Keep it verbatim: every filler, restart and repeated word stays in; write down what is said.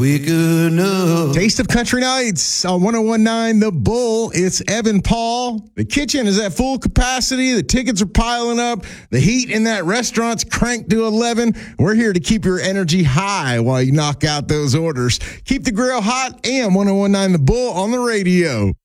Quick enough. Taste of Country Nights on one oh one point nine The Bull. It's Evan Paul. The kitchen is at full capacity. The tickets are piling up. The heat in that restaurant's cranked to eleven. We're here to keep your energy high while you knock out those orders. Keep the grill hot and one oh one point nine The Bull on the radio.